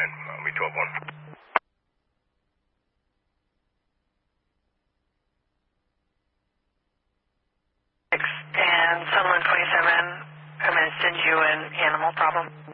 Me 12-1. And Sutherland 27, I'm going to send you an animal problem.